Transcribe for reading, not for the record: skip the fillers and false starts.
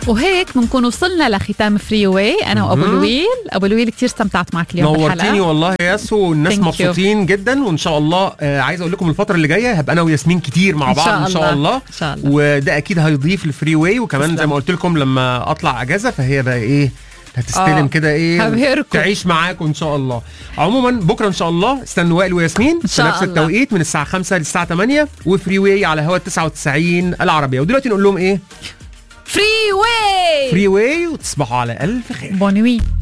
وهيك بنكون وصلنا لختام فري واي. انا وابو لويل. ابو لويل كتير استمتعت معك اليوم بالحلقه. نورتيني والله يا ياسو، والناس مبسوطين جدا. وان شاء الله عايز اقول لكم الفتره اللي جايه هبقى انا وياسمين كتير مع بعض ان شاء الله. ان شاء الله. وده اكيد هيضيف للفري واي. وكمان زي ما قلت لكم لما اطلع اجازه فهي بقى ايه هتستلم كده ايه تعيش معاكم ان شاء الله. عموما بكره ان شاء الله استنوا وائل وياسمين في نفس التوقيت من الساعه 5 للساعه 8 وفري واي على هوا 99 العربيه. ودلوقتي نقول لهم ايه؟ فري واي فري واي، وتصبحوا على الف خير. بونوي.